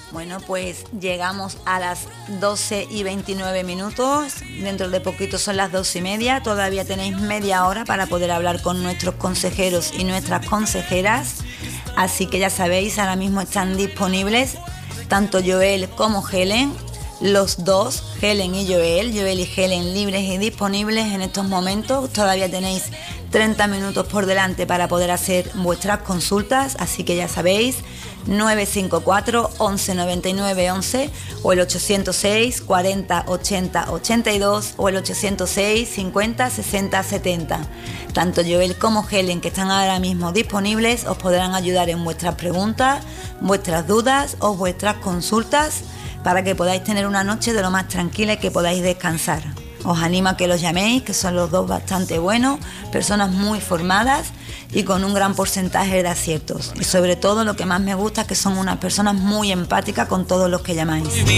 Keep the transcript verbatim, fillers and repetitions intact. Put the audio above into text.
Bueno, pues llegamos a las doce y veintinueve minutos, dentro de poquito son las doce y media, todavía tenéis media hora para poder hablar con nuestros consejeros y nuestras consejeras, así que ya sabéis, ahora mismo están disponibles tanto Joel como Helen, los dos, Helen y Joel, Joel y Helen libres y disponibles en estos momentos, todavía tenéis treinta minutos por delante para poder hacer vuestras consultas, así que ya sabéis, nueve cinco cuatro, once noventa y nueve once o el ochocientos seis, cuarenta, ochenta, ochenta y dos o el ochocientos seis, cincuenta, sesenta, setenta. Tanto Joel como Helen, que están ahora mismo disponibles, os podrán ayudar en vuestras preguntas, vuestras dudas o vuestras consultas para que podáis tener una noche de lo más tranquila y que podáis descansar. Os animo a que los llaméis, que son los dos bastante buenos, personas muy formadas y con un gran porcentaje de aciertos. Y sobre todo lo que más me gusta es que son unas personas muy empáticas con todos los que llamáis.